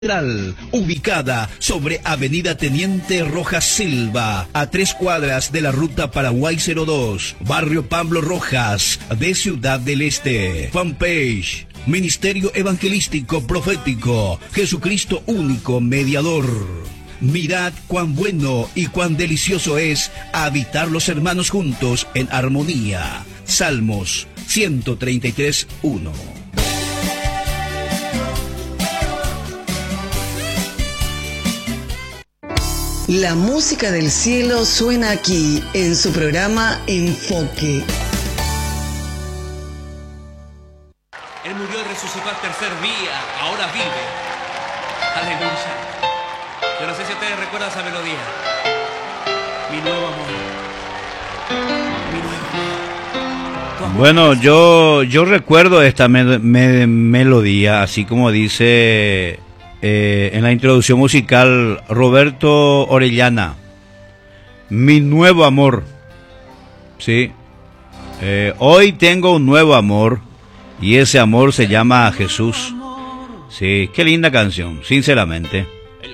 ubicada sobre Avenida Teniente Rojas Silva, a 3 cuadras de la Ruta Paraguay 02, Barrio Pablo Rojas, de Ciudad del Este. Fanpage: Ministerio Evangelístico Profético Jesucristo Único Mediador. Mirad cuán bueno y cuán delicioso es habitar los hermanos juntos en armonía. Salmos 133:1. La música del cielo suena aquí en su programa Enfoque. Él murió y resucitó al tercer día, ahora vive. Aleluya. Yo no sé si ustedes recuerdan esa melodía. Mi nuevo amor. Mi nuevo amor. Bueno, yo recuerdo esta melodía, así como dice en la introducción musical Roberto Orellana. Mi nuevo amor. Sí. Hoy tengo un nuevo amor y ese amor se llama Jesús. Sí, qué linda canción, sinceramente.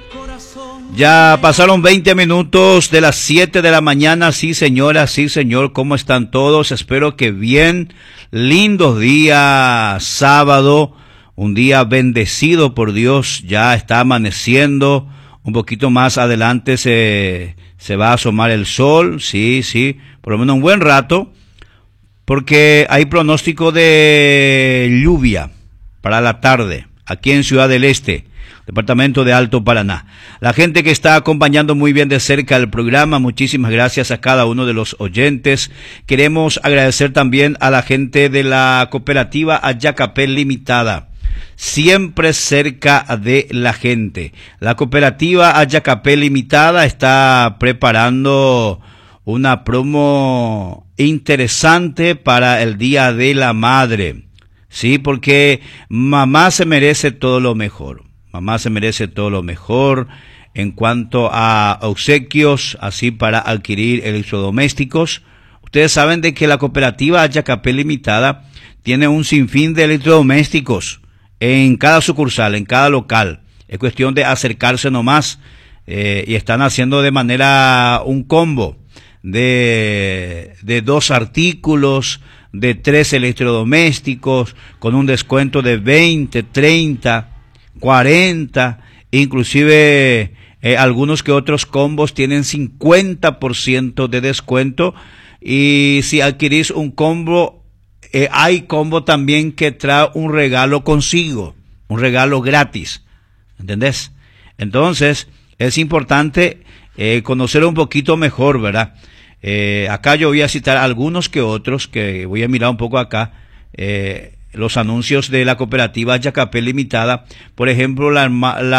Ya pasaron 20 minutos de las 7 de la mañana. Sí, señora, sí, señor. ¿Cómo están todos? Espero que bien. Lindos días, sábado. Un día bendecido por Dios. Ya está amaneciendo. Un poquito más adelante se va a asomar el sol. Sí, sí. Por lo menos un buen rato. Porque hay pronóstico de lluvia para la tarde. Aquí en Ciudad del Este, departamento de Alto Paraná. La gente que está acompañando muy bien de cerca el programa, muchísimas gracias a cada uno de los oyentes. Queremos agradecer también a la gente de la cooperativa Ayacapel Limitada, siempre cerca de la gente. La cooperativa Ayacapel Limitada está preparando una promo interesante para el Día de la Madre. Sí, porque mamá se merece todo lo mejor. Mamá se merece todo lo mejor en cuanto a obsequios, así para adquirir electrodomésticos. Ustedes saben de que la cooperativa Ayacapel Limitada tiene un sinfín de electrodomésticos en cada sucursal, en cada local. Es cuestión de acercarse nomás y están haciendo de manera un combo de 2 artículos, de 3 electrodomésticos, con un descuento de 20, 30, 40, inclusive algunos que otros combos tienen 50% de descuento. Y si adquirís un combo, hay combo también que trae un regalo consigo, un regalo gratis, ¿entendés? Entonces es importante conocer un poquito mejor, ¿verdad? Acá yo voy a citar algunos que otros, que voy a mirar un poco acá, los anuncios de la cooperativa Ayacapel Limitada. Por ejemplo, la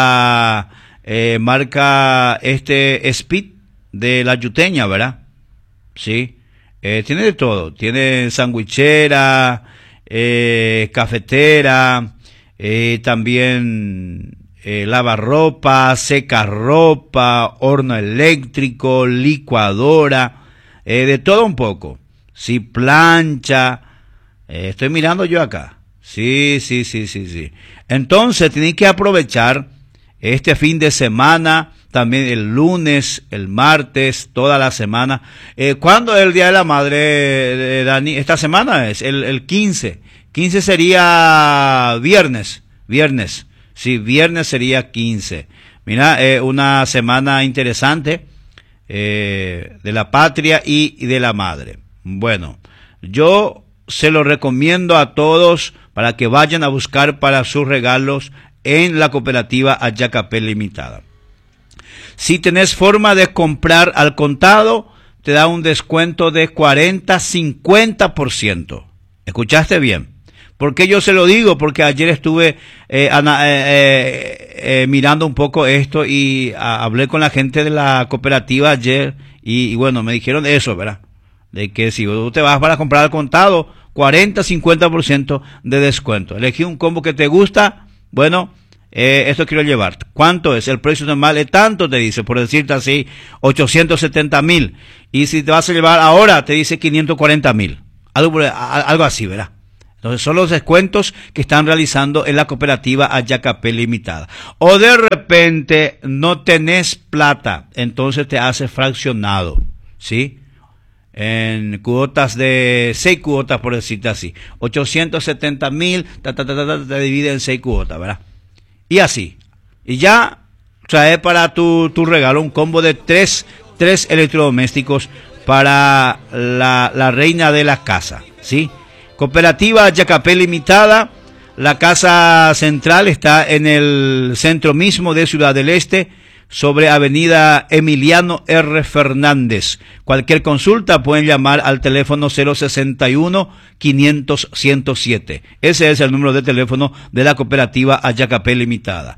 marca Speed de la Yuteña, ¿verdad? Sí, tiene de todo, tiene sandwichera, cafetera, también lavarropa, secarropa, horno eléctrico, licuadora, de todo un poco. Sí, plancha, estoy mirando yo acá. Sí. Entonces tienen que aprovechar este fin de semana, también el lunes, el martes, toda la semana. ¿Cuándo es el Día de la Madre, Dani? Esta semana es el 15. 15 sería viernes. Sí, viernes sería 15. Mira, una semana interesante de la patria y de la madre. Bueno, yo se lo recomiendo a todos para que vayan a buscar para sus regalos en la cooperativa Ayacapel Limitada. Si tenés forma de comprar al contado, te da un descuento de 40-50%. ¿Escuchaste bien? ¿Por qué yo se lo digo? Porque ayer estuve mirando un poco esto y hablé con la gente de la cooperativa ayer y bueno, me dijeron eso, ¿verdad? De que si tú te vas para comprar al contado, 40-50% de descuento. Elegí un combo que te gusta, bueno, esto quiero llevar. ¿Cuánto es? El precio normal es tanto, te dice, por decirte así, 870,000. Y si te vas a llevar ahora, te dice 540,000. Algo así, ¿verdad? Entonces son los descuentos que están realizando en la cooperativa Ayacapé Limitada. O de repente no tenés plata, entonces te hace fraccionado, ¿sí? En cuotas de 6 cuotas, por decirte así. 870.000, te divide en 6 cuotas, ¿verdad? Y así. Y ya trae para tu regalo un combo de tres electrodomésticos para la reina de la casa, ¿sí? Cooperativa Ayacapé Limitada, la casa central está en el centro mismo de Ciudad del Este, sobre Avenida Emiliano R. Fernández. Cualquier consulta pueden llamar al teléfono 061-500-107. Ese es el número de teléfono de la cooperativa Ayacapé Limitada.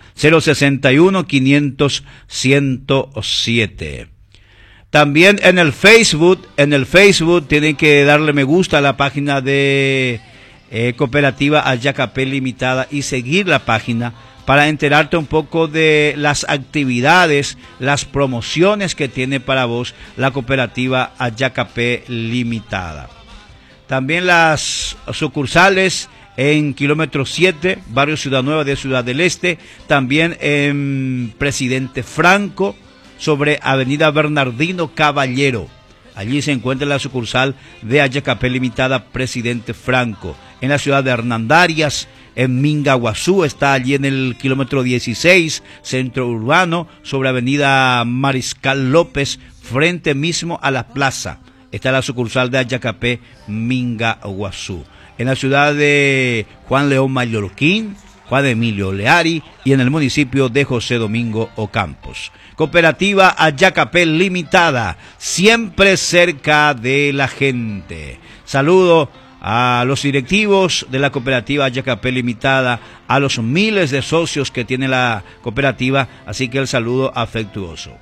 061-500-107. También en el Facebook tienen que darle me gusta a la página de Cooperativa Ayacapé Limitada y seguir la página para enterarte un poco de las actividades, las promociones que tiene para vos la Cooperativa Ayacapé Limitada. También las sucursales en kilómetro 7, barrio Ciudad Nueva de Ciudad del Este, también en Presidente Franco, sobre Avenida Bernardino Caballero. Allí se encuentra la sucursal de Ayacapé Limitada Presidente Franco. En la ciudad de Hernandarias, en Mingaguazú, está allí en el kilómetro 16, centro urbano, sobre Avenida Mariscal López, frente mismo a la plaza. Está la sucursal de Ayacapé Mingaguazú. En la ciudad de Juan León Mallorquín, Juan Emilio Leari, y en el municipio de José Domingo Ocampos. Cooperativa Ayacapé Limitada, siempre cerca de la gente. Saludo a los directivos de la cooperativa Ayacapé Limitada, a los miles de socios que tiene la cooperativa, así que el saludo afectuoso.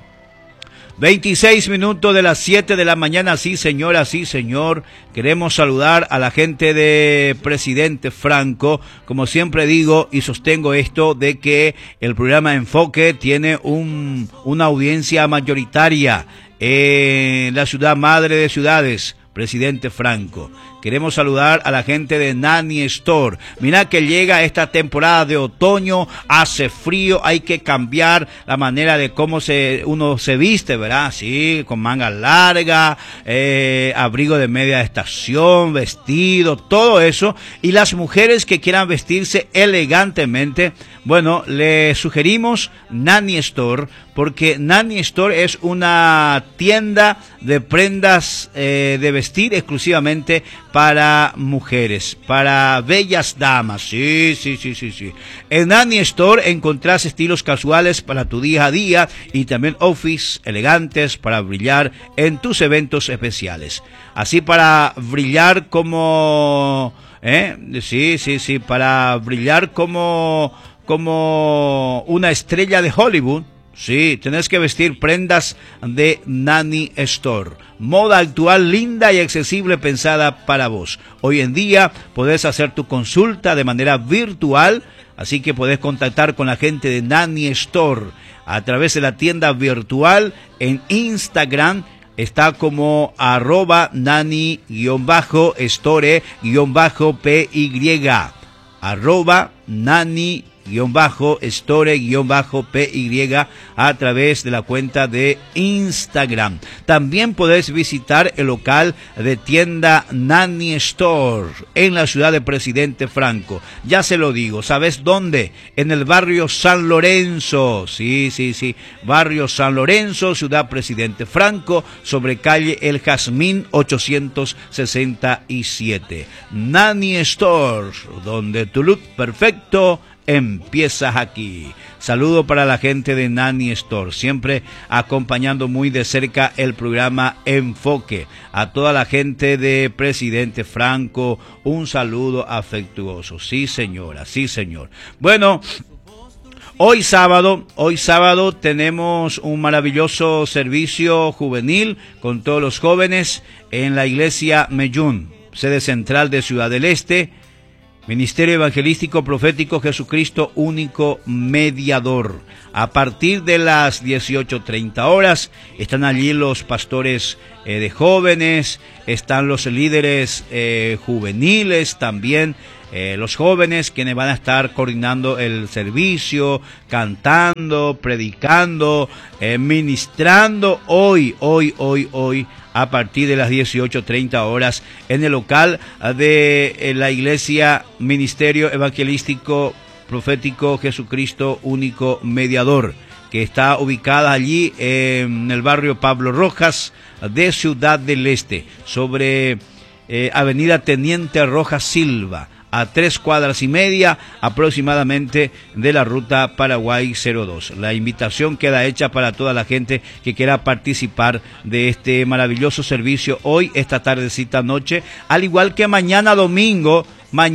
26 minutos de las 7 de la mañana, sí señora, sí señor. Queremos saludar a la gente de Presidente Franco. Como siempre digo y sostengo esto de que el programa Enfoque tiene una audiencia mayoritaria en la ciudad madre de ciudades, Presidente Franco. Queremos saludar a la gente de Nani Store. Mira que llega esta temporada de otoño, hace frío, hay que cambiar la manera de cómo uno se viste, ¿verdad? Sí, con manga larga, abrigo de media estación, vestido, todo eso. Y las mujeres que quieran vestirse elegantemente, bueno, le sugerimos Nani Store, porque Nani Store es una tienda de prendas de vestir exclusivamente para mujeres, para bellas damas. Sí. En Nani Store encontrás estilos casuales para tu día a día y también outfits elegantes para brillar en tus eventos especiales. Así para brillar como... para brillar como una estrella de Hollywood. Sí, tenés que vestir prendas de Nani Store. Moda actual, linda y accesible, pensada para vos. Hoy en día podés hacer tu consulta de manera virtual, así que podés contactar con la gente de Nani Store a través de la tienda virtual en Instagram. Está como @nani_store_py. @nani_store_py a través de la cuenta de Instagram. También podés visitar el local de tienda Nani Store en la ciudad de Presidente Franco. Ya se lo digo, ¿sabes dónde? En el barrio San Lorenzo. Sí. Barrio San Lorenzo, ciudad Presidente Franco, sobre calle El Jazmín 867. Nani Store, donde tu look perfecto empiezas aquí. Saludo para la gente de Nani Store, siempre acompañando muy de cerca el programa Enfoque. A toda la gente de Presidente Franco, un saludo afectuoso. Sí, señora, sí, señor. Bueno, hoy sábado tenemos un maravilloso servicio juvenil con todos los jóvenes en la iglesia Meyún, sede central de Ciudad del Este. Ministerio Evangelístico Profético Jesucristo, único mediador. A partir de las 18:30 horas están allí los pastores de jóvenes, están los líderes juveniles también, los jóvenes quienes van a estar coordinando el servicio, cantando, predicando, ministrando hoy, a partir de las 18:30 horas en el local de la Iglesia Ministerio Evangelístico Profético Jesucristo, único mediador, que está ubicada allí en el barrio Pablo Rojas de Ciudad del Este, sobre Avenida Teniente Rojas Silva, a 3 cuadras y media aproximadamente de la ruta Paraguay 02. La invitación queda hecha para toda la gente que quiera participar de este maravilloso servicio hoy, esta tardecita noche, al igual que mañana domingo,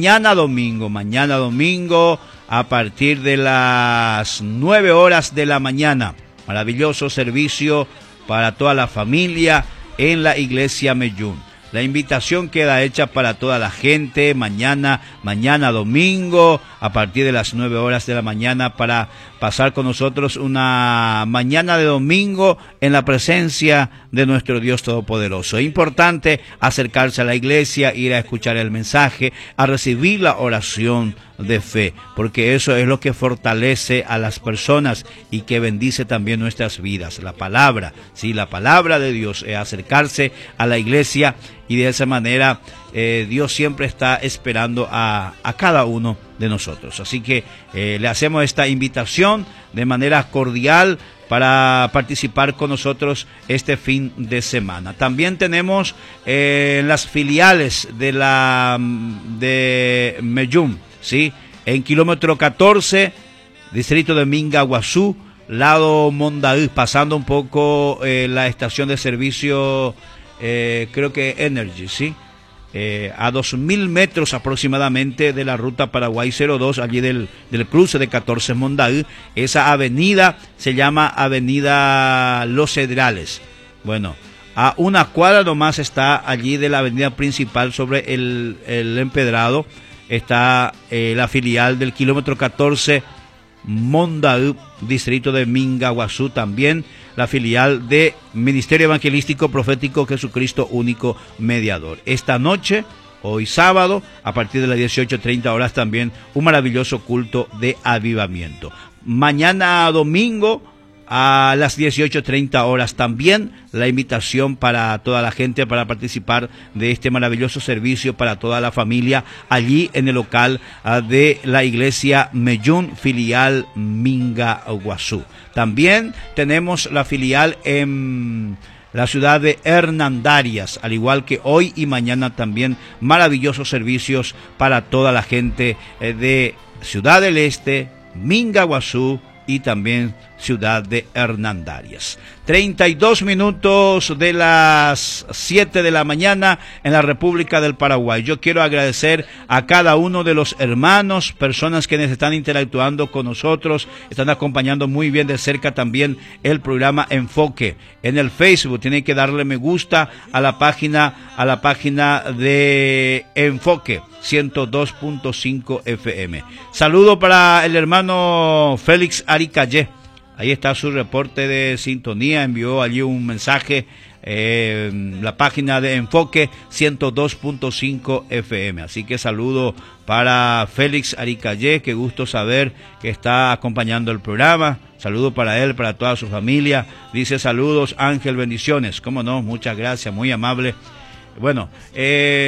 a partir de las 9 horas de la mañana. Maravilloso servicio para toda la familia en la iglesia Meyún. La invitación queda hecha para toda la gente mañana domingo, a partir de las 9 horas de la mañana, para pasar con nosotros una mañana de domingo en la presencia de nuestro Dios Todopoderoso. Es importante acercarse a la iglesia, ir a escuchar el mensaje, a recibir la oración de fe, porque eso es lo que fortalece a las personas y que bendice también nuestras vidas. La palabra, sí, la palabra de Dios, es acercarse a la iglesia, y de esa manera Dios siempre está esperando a cada uno de nosotros. Así que le hacemos esta invitación de manera cordial para participar con nosotros este fin de semana. También tenemos las filiales de Meyún, ¿sí? En kilómetro 14, distrito de Mingaguazú, lado Mondaí, pasando un poco la estación de servicio, creo que Energy, ¿sí? A 2.000 metros aproximadamente de la ruta Paraguay 02, allí del cruce de 14 Mondaí. Esa avenida se llama Avenida Los Cedrales. Bueno, a una cuadra nomás está allí de la avenida principal sobre el empedrado, está la filial del kilómetro 14 Mondaí, distrito de Mingaguazú, también la filial de Ministerio Evangelístico Profético Jesucristo, único mediador. Esta noche, hoy sábado, a partir de las 18:30 horas, también un maravilloso culto de avivamiento. Mañana domingo, a las 18:30 horas, también la invitación para toda la gente para participar de este maravilloso servicio para toda la familia allí en el local de la iglesia Meyún, filial Mingaguazú. También tenemos la filial en la ciudad de Hernandarias, al igual que hoy y mañana también maravillosos servicios para toda la gente de Ciudad del Este, Mingaguazú y también ciudad de Hernandarias. 32 minutos de las 7 de la mañana en la República del Paraguay. Yo quiero agradecer a cada uno de los hermanos, personas que están interactuando con nosotros, están acompañando muy bien de cerca también el programa Enfoque. En el Facebook tienen que darle me gusta a la página de Enfoque 102.5 FM. Saludo para el hermano Félix Aricayé. Ahí está su reporte de sintonía, envió allí un mensaje, la página de Enfoque 102.5 FM. Así que saludo para Félix Aricayé, qué gusto saber que está acompañando el programa. Saludo para él, para toda su familia. Dice saludos, Ángel, bendiciones. Cómo no, muchas gracias, muy amable. Bueno,